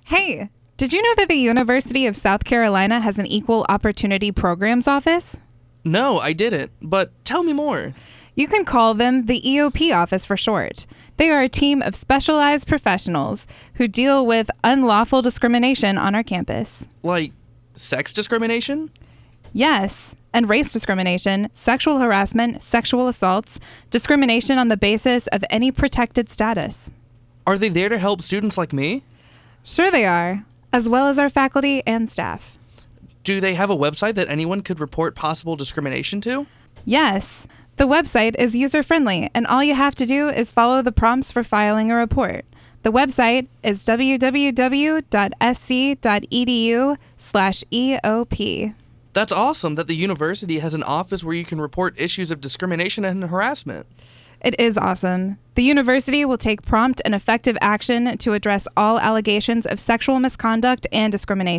Hey, did you know that the University of South Carolina has an Equal Opportunity Programs office? No, I didn't, but tell me more. You can call them the EOP office for short. They are a team of specialized professionals who deal with unlawful discrimination on our campus. Like, sex discrimination? Yes, and race discrimination, sexual harassment, sexual assaults, discrimination on the basis of any protected status. Are they there to help students like me? Sure they are, as well as our faculty and staff. Do they have a website that anyone could report possible discrimination to? Yes, the website is user-friendly, and all you have to do is follow the prompts for filing a report. The website is www.sc.edu/EOP. That's awesome that the university has an office where you can report issues of discrimination and harassment. It is awesome. The university will take prompt and effective action to address all allegations of sexual misconduct and discrimination.